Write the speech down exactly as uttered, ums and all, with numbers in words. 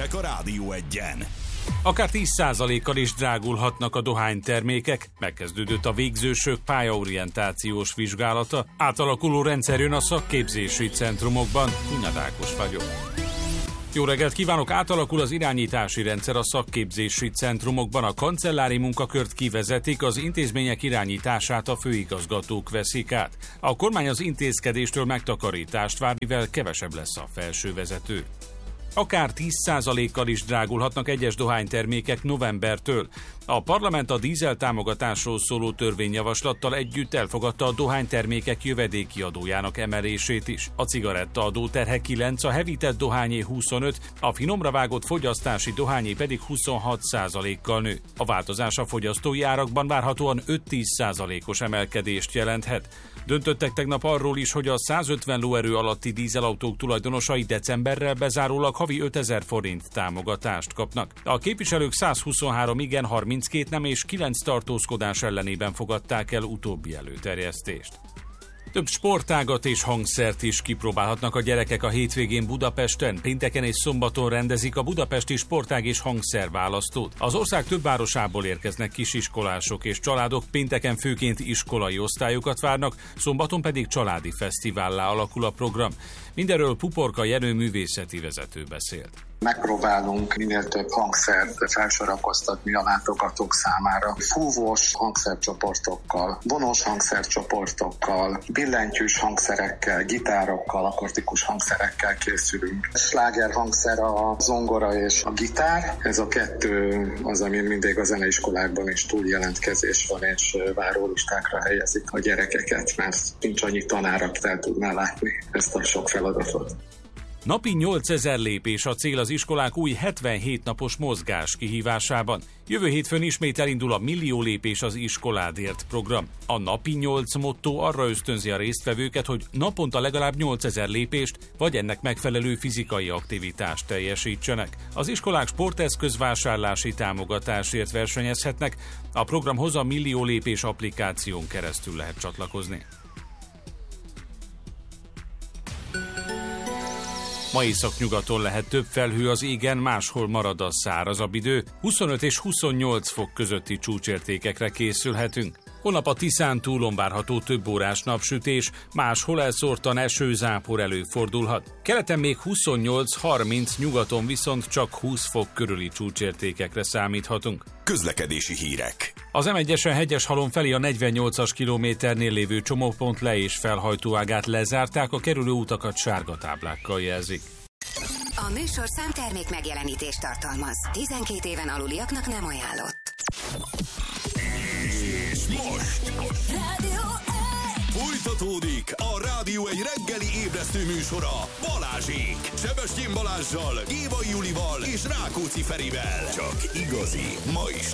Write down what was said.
Hírek a Rádió Egyen. Akár tíz százalékkal is drágulhatnak a dohánytermékek. Megkezdődött a végzősök pályaorientációs vizsgálata. Átalakuló rendszer jön a szakképzési centrumokban. Hunyad Ákos vagyok. Jó reggelt kívánok! Átalakul az irányítási rendszer a szakképzési centrumokban. A kancellári munkakört kivezetik, az intézmények irányítását a főigazgatók veszik át. A kormány az intézkedéstől megtakarítást vár, mivel kevesebb lesz a felsővezető. Akár tíz százalékkal is drágulhatnak egyes dohánytermékek novembertől. A parlament a dízel támogatásról szóló törvényjavaslattal együtt elfogadta a dohánytermékek jövedéki adójának emelését is. A cigarettaadó terhe kilenc, a hevített dohányé huszonöt, a finomra vágott fogyasztási dohányé pedig huszonhat százalékkal nő. A változás a fogyasztói árakban várhatóan öt-tíz százalékos emelkedést jelenthet. Döntöttek tegnap arról is, hogy a százötven lóerő alatti dízelautók tulajdonosai decemberrel bezárólag havi ötezer forint támogatást kapnak. A képviselők százhuszonhárom igen, harminckét nem és kilenc tartózkodás ellenében fogadták el utóbbi előterjesztést. Több sportágat és hangszert is kipróbálhatnak a gyerekek a hétvégén Budapesten. Pénteken és szombaton rendezik a budapesti sportág és hangszerválasztót. Az ország több városából érkeznek kisiskolások és családok, pénteken főként iskolai osztályokat várnak, szombaton pedig családi fesztivállá alakul a program. Mindenről Puporka Jenő művészeti vezető beszélt. Megpróbálunk minél több hangszert felsorakoztatni a látogatók számára. Fúvós hangszercsoportokkal, vonós hangszercsoportokkal, billentyűs hangszerekkel, gitárokkal, akusztikus hangszerekkel készülünk. Sláger hangszer a zongora és a gitár. Ez a kettő az, ami mindig a zeneiskolákban is túljelentkezés van, és várólistákra helyezik a gyerekeket, mert nincs annyi tanár, aki el tudná látni ezt a sok feladatot. Napi nyolcezer lépés a cél az iskolák új hetvenhét napos mozgás kihívásában. Jövő hétfőn ismét elindul a Millió lépés az iskoládért program. A napi nyolc motto arra ösztönzi a résztvevőket, hogy naponta legalább nyolcezer lépést vagy ennek megfelelő fizikai aktivitást teljesítsenek. Az iskolák sporteszközvásárlási támogatásért versenyezhetnek, a programhoz a Millió lépés applikáción keresztül lehet csatlakozni. Ma északnyugaton lehet több felhő az égen, máshol marad a szárazabb idő, huszonöt és huszonnyolc fok közötti csúcsértékekre készülhetünk. Holnap a Tiszán túlon várható több órás napsütés, máshol elszórtan esőzápor előfordulhat. Keleten még huszonnyolc-harminc, nyugaton viszont csak húsz fok körüli csúcsértékekre számíthatunk. Közlekedési hírek. Az em egyesen Hegyeshalom felé a negyvennyolcas kilométernél lévő csomópont le- és felhajtóágát lezárták, a kerülő utakat sárga táblákkal jelzik. A műsorszám termék megjelenítést tartalmaz. tizenkét éven aluliaknak nem ajánlott. És most Rádió egy! folytatódik a Rádió egy reggeli ébresztő műsora Balázsék. Sebestyén Balázssal, Gévai Julival és Rákóczi Ferivel. Csak igazi, ma is